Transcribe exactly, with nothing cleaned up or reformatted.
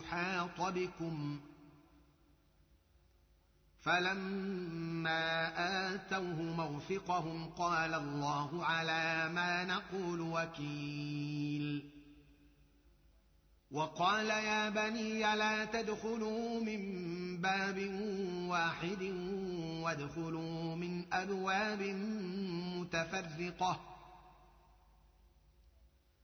أحاط بكم فلما آتوه موثقهم قال الله على ما نقول وكيل وقال يا بني لا تدخلوا من باب واحد وادخلوا من أبواب متفرقة